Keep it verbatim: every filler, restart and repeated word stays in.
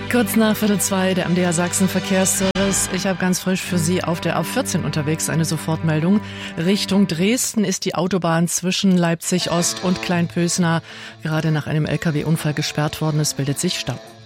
Kurz nach Viertel zwei, der M D R Sachsen Verkehrsservice. Ich habe ganz frisch für Sie auf der A vierzehn unterwegs eine Sofortmeldung. Richtung Dresden ist die Autobahn zwischen Leipzig Ost und Kleinpösna gerade nach einem L K W-Unfall gesperrt worden. Es bildet sich Stau.